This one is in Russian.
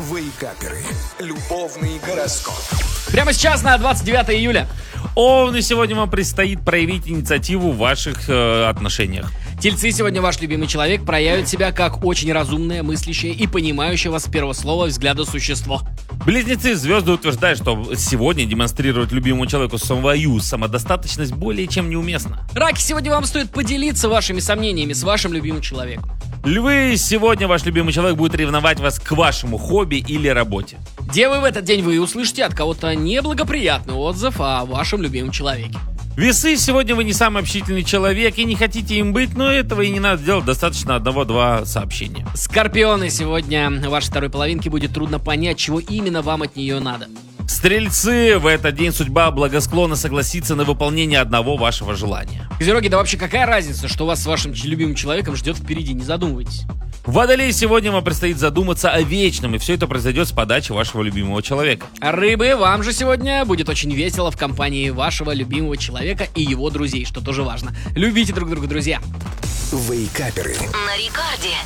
Вейкаперы. Любовный гороскоп. Прямо сейчас на 29 июля. Овны, сегодня вам предстоит проявить инициативу в ваших отношениях. Тельцы, сегодня ваш любимый человек проявит себя как очень разумное, мыслящее и понимающее вас с первого слова взгляда существо. Близнецы, звезды утверждают, что сегодня демонстрировать любимому человеку свою самодостаточность более чем неуместно. Раки, сегодня вам стоит поделиться вашими сомнениями с вашим любимым человеком. Львы, сегодня ваш любимый человек будет ревновать вас к вашему хобби или работе. Девы, в этот день вы услышите от кого-то неблагоприятный отзыв о вашем любимом человеке. Весы, сегодня вы не самый общительный человек и не хотите им быть, но этого и не надо делать, достаточно одного-два сообщения. Скорпионы, сегодня вашей второй половинке будет трудно понять, чего именно вам от нее надо. Стрельцы, в этот день судьба благосклонна согласиться на выполнение одного вашего желания. Козероги, да вообще какая разница, что вас с вашим любимым человеком ждет впереди, не задумывайтесь. Водолей, сегодня вам предстоит задуматься о вечном, и все это произойдет с подачи вашего любимого человека. А рыбы, вам же сегодня будет очень весело в компании вашего любимого человека и его друзей, что тоже важно. Любите друг друга, друзья. Вейкаперы. На рекорде.